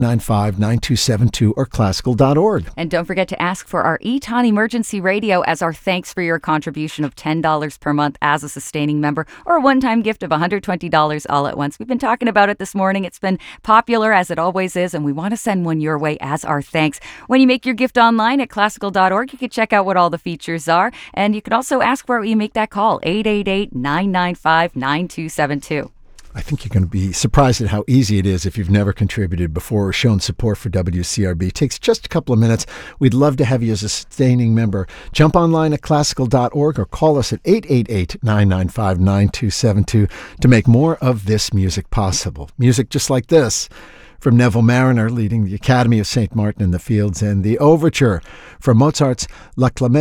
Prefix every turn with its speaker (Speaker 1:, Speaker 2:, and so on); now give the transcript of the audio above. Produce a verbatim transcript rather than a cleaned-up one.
Speaker 1: nine five nine two seven two or classical dot org.
Speaker 2: And don't forget to ask for our Eton Emergency Radio as our thanks for your contribution of ten dollars per month as a sustaining member, or a one-time gift of one hundred twenty dollars all at once. We've been talking about it this morning. It's been popular, as it always is, and we want to send one your way as our thanks. When you make your gift online at classical dot org, you can check out what all the features are, and you can also ask where you make that call, eight eight eight, nine nine five, nine two seven two.
Speaker 1: I think you're going to be surprised at how easy it is if you've never contributed before or shown support for W C R B. It takes just a couple of minutes. We'd love to have you as a sustaining member. Jump online at classical dot org or call us at eight eight eight, nine nine five, nine two seven two to make more of this music possible. Music just like this from Neville Mariner, leading the Academy of Saint Martin in the Fields, and the overture from Mozart's La Clemente